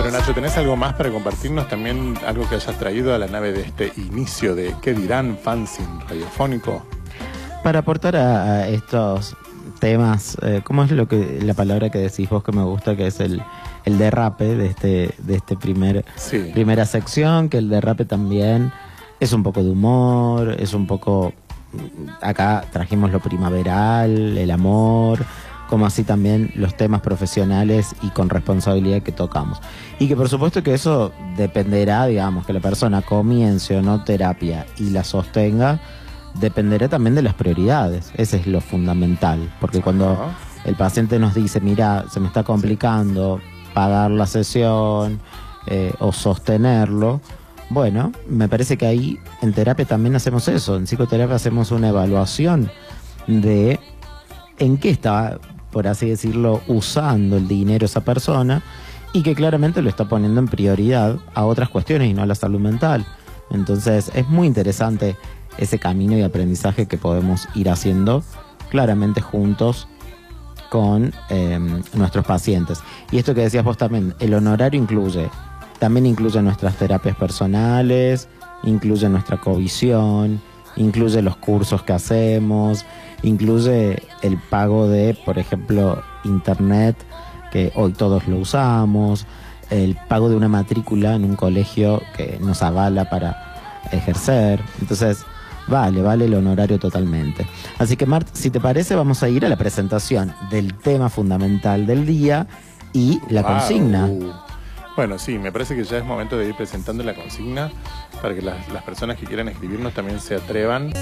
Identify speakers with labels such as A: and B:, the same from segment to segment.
A: Bueno, Nacho, ¿tenés algo más para compartirnos? También algo que hayas traído a la nave de este inicio de ¿Qué dirán? Fanzine radiofónico.
B: Para aportar a estos temas, ¿cómo es la palabra que decís vos que me gusta, que es el derrape de este primera sección? Que el derrape también es un poco de humor, es un poco... Acá trajimos lo primaveral, el amor, como así también los temas profesionales y con responsabilidad que tocamos. Y que por supuesto que eso dependerá, digamos, que la persona comience o no terapia y la sostenga, dependerá también de las prioridades. Ese es lo fundamental, porque cuando el paciente nos dice, mira, se me está complicando pagar la sesión o sostenerlo, bueno, me parece que ahí en terapia también hacemos eso. En psicoterapia hacemos una evaluación de en qué está, por así decirlo, usando el dinero esa persona, y que claramente lo está poniendo en prioridad a otras cuestiones y no a la salud mental. Entonces es muy interesante ese camino y aprendizaje que podemos ir haciendo claramente juntos con nuestros pacientes. Y esto que decías vos también, el honorario también incluye nuestras terapias personales, incluye nuestra covisión, incluye los cursos que hacemos, incluye el pago de, por ejemplo, internet, que hoy todos lo usamos, el pago de una matrícula en un colegio que nos avala para ejercer. Entonces, vale el honorario totalmente. Así que, Mart, si te parece, vamos a ir a la presentación del tema fundamental del día y la consigna.
A: Bueno, sí, me parece que ya es momento de ir presentando la consigna para que las personas que quieran escribirnos también se atrevan.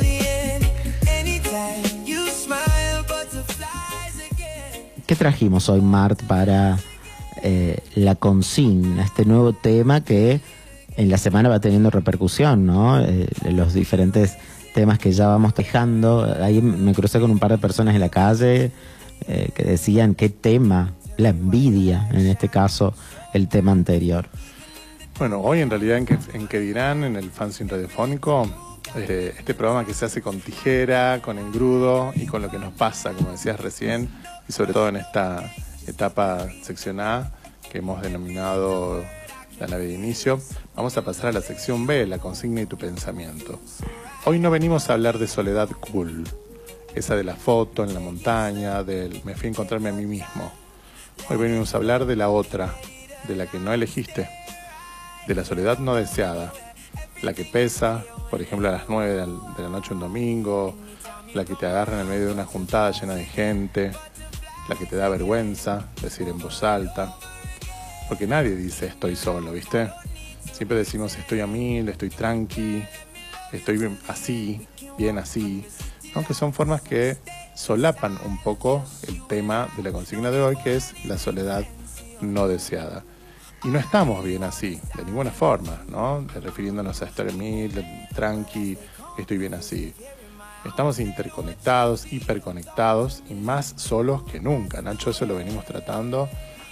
B: ¿Qué trajimos hoy, Mart, para la consigna? Este nuevo tema que en la semana va teniendo repercusión, ¿no? Los diferentes temas que ya vamos dejando. Ahí me crucé con un par de personas en la calle que decían qué tema, la envidia, en este caso, el tema anterior.
A: Bueno, hoy en realidad en ¿Qué dirán? En el fanzine radiofónico, este programa que se hace con tijera, con engrudo y con lo que nos pasa, como decías recién, y sobre todo en esta etapa sección A que hemos denominado la nave de inicio. Vamos a pasar a la sección B, la consigna y tu pensamiento. Hoy no venimos a hablar de soledad cool, esa de la foto en la montaña, del me fui a encontrarme a mí mismo. Hoy venimos a hablar de la otra, de la que no elegiste, de la soledad no deseada, la que pesa, por ejemplo, a las 9 de la noche un domingo, la que te agarra en el medio de una juntada llena de gente, la que te da vergüenza decir en voz alta, porque nadie dice estoy solo, ¿viste? Siempre decimos estoy a mil, estoy tranqui, estoy bien así, aunque son formas que solapan un poco el tema de la consigna de hoy, que es la soledad no deseada. Y no estamos bien así, de ninguna forma, ¿no? Refiriéndonos a estar en mil, tranqui, estoy bien así. Estamos interconectados, hiperconectados y más solos que nunca, Nacho, eso lo venimos tratando